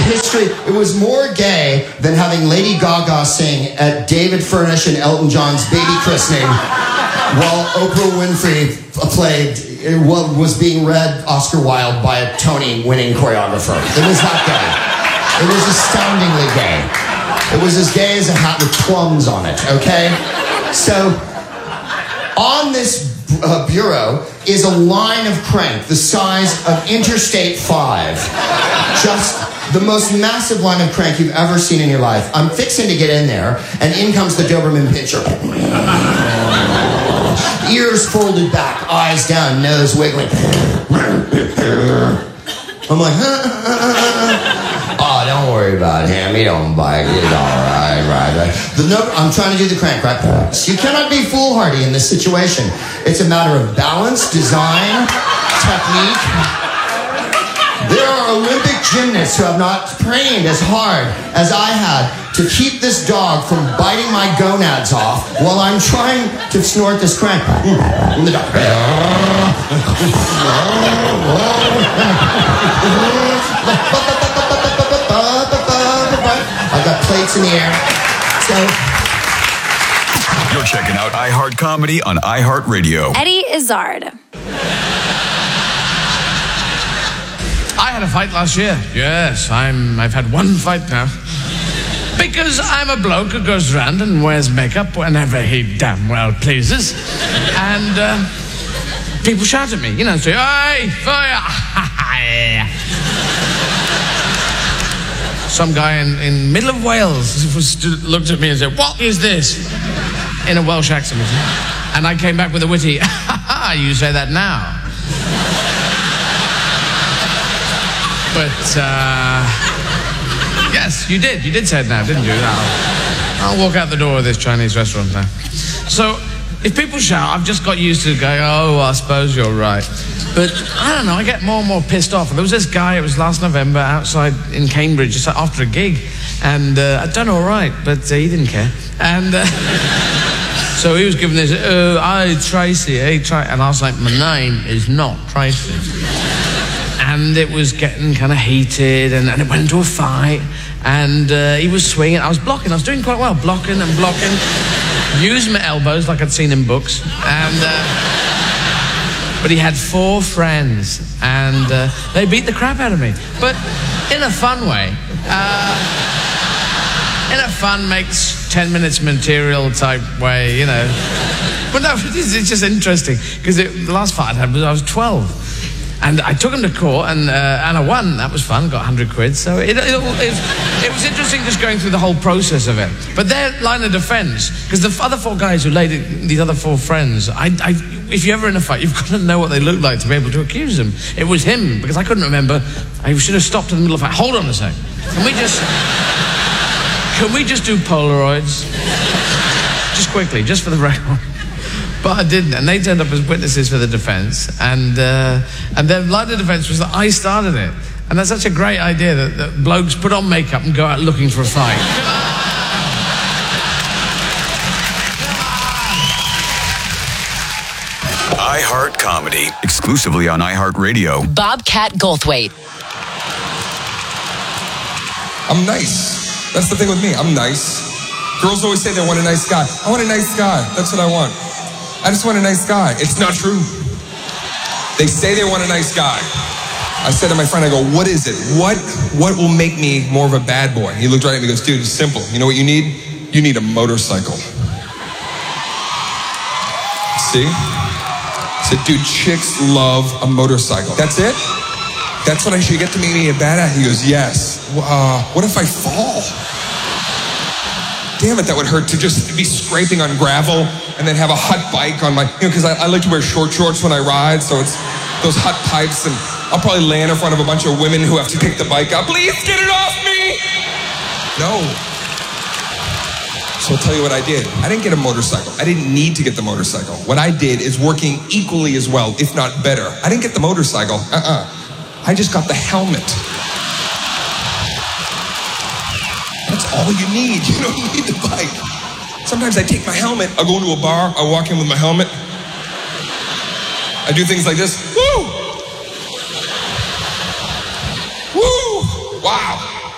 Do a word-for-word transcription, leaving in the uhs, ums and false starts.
history. It was more gay than having Lady Gaga sing at David Furnish and Elton John's baby christening while Oprah Winfrey played what was being read Oscar Wilde by a Tony-winning choreographer. It was that gay. It was astoundingly gay. It was as gay as a hat with plums on it, okay? So, on this uh, bureau is a line of crank the size of Interstate five. Just the most massive line of crank you've ever seen in your life. I'm fixing to get in there, and in comes the Doberman Pinscher. Ears folded back, eyes down, nose wiggling. I'm like, oh, don't worry about him. He don't bite. He's all right, right, right. The no- I'm trying to do the crank, right? You cannot be foolhardy in this situation. It's a matter of balance, design, technique. There are Olympic gymnasts who have not trained as hard as I had to keep this dog from biting my gonads off while I'm trying to snort this crank. The dog. I've got plates in the air. So you're checking out iHeart Comedy on iHeartRadio. Eddie Izzard. I had a fight last year. Yes, I'm. I've had one fight now. Because I'm a bloke who goes around and wears makeup whenever he damn well pleases. And uh, people shout at me, you know, say, "Hey, fire!" Some guy in, in middle of Wales was, looked at me and said, "What is this?" in a Welsh accent. And I came back with a witty, "Ha ha, you say that now." But, uh, yes, you did. You did say it now, didn't you? I'll, I'll walk out the door of this Chinese restaurant now. So, if people shout, I've just got used to going, oh, I suppose you're right. But, I don't know, I get more and more pissed off. There was this guy, it was last November, outside in Cambridge, just after a gig. And uh, I'd done all right, but uh, he didn't care. And uh, so he was giving this, oh, hi, Tracy, hey, Tracy. And I was like, my name is not Tracy. And it was getting kind of heated, and, and it went into a fight, and uh, he was swinging. I was blocking. I was doing quite well, blocking and blocking, using my elbows like I'd seen in books. And uh, but he had four friends, and uh, they beat the crap out of me, but in a fun way. Uh, in a fun, makes ten minutes material type way, you know. But no, it's, it's just interesting because the last fight I had was I was twelve. And I took him to court, and uh, and I won. That was fun. Got a hundred quid. So it, it, it, it was interesting just going through the whole process of it. But their line of defense, because the other four guys who laid it, these other four friends, I, I, if you're ever in a fight, you've got to know what they look like to be able to accuse them. It was him, because I couldn't remember. I should have stopped in the middle of a fight. Hold on a sec. Can we just, can we just do Polaroids? Just quickly, just for the record. But I didn't, and they turned up as witnesses for the defence, and uh, and their line of defence was that I started it, and that's such a great idea that, that blokes put on makeup and go out looking for a fight. iHeart Comedy, exclusively on iHeartRadio. Bobcat Goldthwait. I'm nice. That's the thing with me. I'm nice. Girls always say they want a nice guy. I want a nice guy. That's what I want. I just want a nice guy. It's not true. They say they want a nice guy. I said to my friend, I go, what is it? What what will make me more of a bad boy? He looked right at me and goes, dude, it's simple. You know what you need? You need a motorcycle. See? I said, dude, chicks love a motorcycle. That's it? That's what I should get to make me a badass? He goes, yes. Uh, what if I fall? Damn it, that would hurt to just be scraping on gravel and then have a hot bike on my, you know, because I, I like to wear short shorts when I ride, so it's those hot pipes, and I'll probably land in front of a bunch of women who have to pick the bike up. Please get it off me! No. So I'll tell you what I did. I didn't get a motorcycle. I didn't need to get the motorcycle. What I did is working equally as well, if not better. I didn't get the motorcycle. Uh-uh. I just got the helmet. That's all you need. You don't need the bike. Sometimes I take my helmet, I go into a bar, I walk in with my helmet. I do things like this.